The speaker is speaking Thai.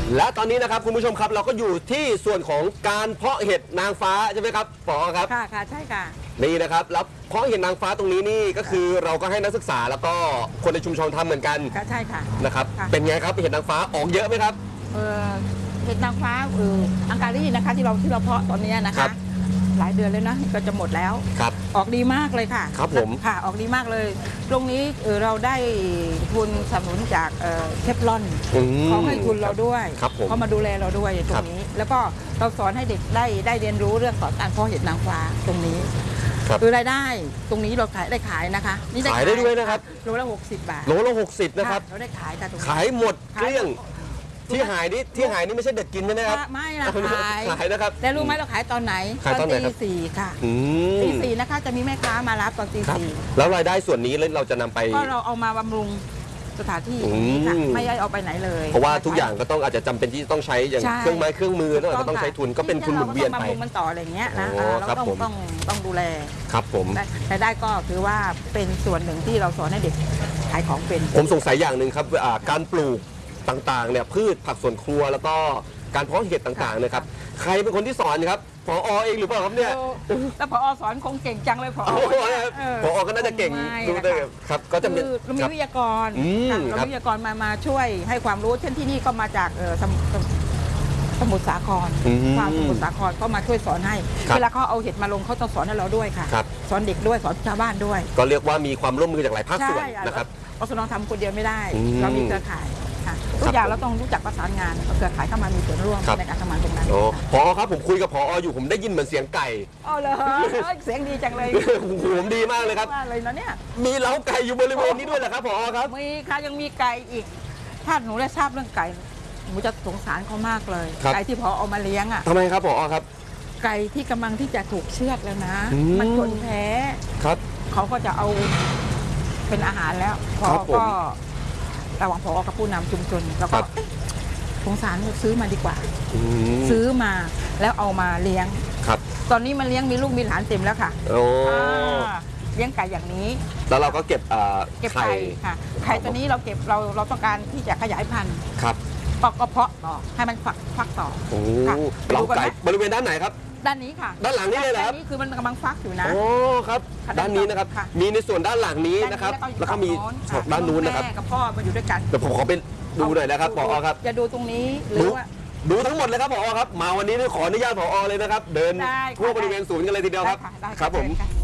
และตอนนี้นะครับคุณผู้ชมครับเราก็อยู่ที่ส่วนของการเพาะเห็ดนางฟ้าใช่ไหมครับผอครับค่ะใช่ค่ะนี่นะครับแล้วเพาะเห็ดนางฟ้าตรงนี้นี่ก็คือเราก็ให้นักศึกษาแล้วก็คนในชุมชนทำเหมือนกันใช่ค่ะนะครับเป็นไงครับเห็ดนางฟ้าออกเยอะไหมครับเห็ดนางฟ้าอังการีนะคะที่เราเพาะตอนนี้นะคะหลายเดือนแล้วนะก็จะหมดแล้วครับออกดีมากเลยค่ะครับผมค่ะออกดีมากเลยตรงนี้เราได้ทุนสนับสนุนจากเทฟลอนเขาให้ทุนเราด้วยเขามาดูแลเราด้วยตรงนี้แล้วก็เราสอนให้เด็กได้เรียนรู้เรื่องของการเพาะเห็ดนางฟ้าตรงนี้คือรายได้ตรงนี้เราขายนะคะนี่ขายได้ด้วยนะครับโลละ60 บาทโลละ60นะครับเราได้ขายค่ะตรงนี้ขายหมดเกลี้ยงที่หายนี่ไม่ใช่เด็ดกินใช่ไหมครับไม่นะขายนะครับแต่รู้ไหมเราขายตอนไหนตอนตี 4ค่ะตี 4นะคะจะมีแม่ค้ามารับตอนตี 4 แล้วรายได้ส่วนนี้เราจะนำไปก็เราเอามาบำรุงสถานที่นี้ค่ะไม่ได้เอาไปไหนเลยเพราะว่าทุกอย่างก็ต้องอาจจะจำเป็นที่ต้องใช้อย่างเครื่องไม้เครื่องมือก็ต้องใช้ทุนก็เป็นทุนหมุนเวียนไปบำรุงมันต่ออะไรเงี้ยนะเราต้องดูแลครับผมแต่ได้ก็คือว่าเป็นส่วนหนึ่งที่เราสอนให้เด็กขายของเป็นผมสงสัยอย่างหนึ่งครับการปลูกต่างๆเนี่ยพืชผักสวนครัวแล้วก็การเพาะเห็ดต่างๆนะครับใครเป็นคนที่สอนครับผอ.เองหรือเปล่าครับเนี่ยแต่ผอ.สอนคงเก่งจังเลยผอ. ก็น่าจะเก่งดูได้ครับก็จะมีวิทยากรเราวิทยากรมาช่วยให้ความรู้เช่นที่นี่ก็มาจากสมุทรสาครความสมุทรสาครก็มาช่วยสอนให้เวลาเขาเอาเห็ดมาลงเขาต้องสอนให้เราด้วยค่ะสอนเด็กด้วยสอนชาวบ้านด้วยก็เรียกว่ามีความร่วมมือจากหลายภาคส่วนนะครับอสน.ทำคนเดียวไม่ได้เรามีเครือข่ายทุกอย่างเราต้องรู้จักประสานงานเครือข่ายเข้ามามีส่วนร่วมในการทำงานตรงนั้นผอ.ครับผมคุยกับผอ.อยู่ผมได้ยินเหมือนเสียงไก่อ๋อเหรอเสียงดีจังเลยผมดีมากเลยครับเลยนะเนี่ยมีเล้าไก่อยู่บริเวณนี้ด้วยเหรอครับผอ.ครับมีค่ะยังมีไก่อีกถ้าหนูได้ทราบเรื่องไก่หนูจะสงสารเขามากเลยไก่ที่ผอ.เอามาเลี้ยงอ่ะทำไมครับผอ.ครับไก่ที่กำลังที่จะถูกเชือดแล้วนะมันชนแพ้ครับเขาก็จะเอาเป็นอาหารแล้วพอก็ระหว่างผอ.กับผู้นำชุมชนแล้วก็สงสารซื้อมาดีกว่าซื้อมาแล้วเอามาเลี้ยงครับตอนนี้มันเลี้ยงมีลูกมีหลานเต็มแล้วค่ะเลี้ยงไก่อย่างนี้แล้วเราก็เก็บไข่ค่ะไข่ตัวนี้เราเก็บเราต้องการที่จะขยายพันธุ์ครับก็เพาะต่อให้มันฟักต่อเราไก่บริเวณด้านไหนครับด้านนี้ค่ะด้านหลังนี่เลยครับนี่คือมันกำลังฟักอยู่นะโอ้ครับด้านนี้นะครับมีในส่วนด้านหลังนี้นะครับแล้วก็มีด้านนู้นนะครับแม่กับพ่อมาอยู่ด้วยกันเดี๋ยวผมขอไปดูหน่อยนะครับผอ.ครับจะดูตรงนี้หรือว่าดูทั้งหมดเลยครับผอ.ครับมาวันนี้ขออนุญาตผอ.เลยนะครับเดินทั่วบริเวณศูนย์กันเลยทีเดียวครับครับผม